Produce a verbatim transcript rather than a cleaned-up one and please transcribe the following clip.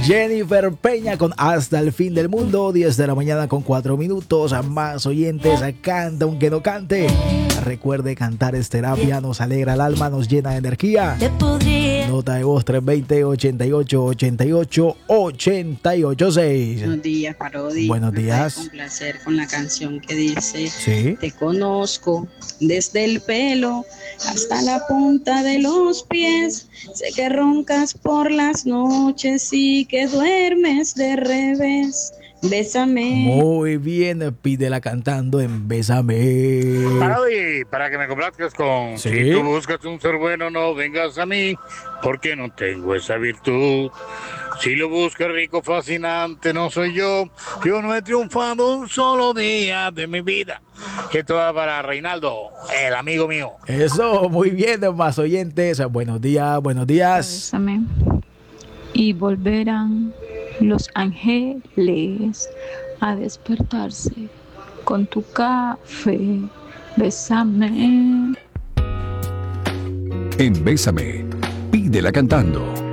Jennifer Peña con Hasta el fin del mundo. Diez de la mañana con cuatro minutos. A más oyentes, canta aunque no cante. Recuerde, cantar es terapia, nos alegra el alma, nos llena de energía. Nota de voz tres dos cero, ochenta y ocho, ochenta y ocho, ochenta y ocho seis. Buenos días, Parodi. Buenos días. Un placer con la canción que dice: ¿Sí? Te conozco desde el pelo hasta la punta de los pies. Sé que roncas por las noches y que duermes de revés. Bésame. Muy bien, pídela cantando en Bésame. Parodi, para que me complazcas con ¿Sí? Si tú buscas un ser bueno, no vengas a mí, porque no tengo esa virtud. Si lo buscas rico, fascinante, no soy yo. Yo no he triunfado un solo día de mi vida. Esto va para Reinaldo, el amigo mío. Eso, muy bien, más oyentes. Buenos días, buenos días. Bésame. Y volverán los ángeles a despertarse con tu café. Bésame. En Bésame, pídela cantando.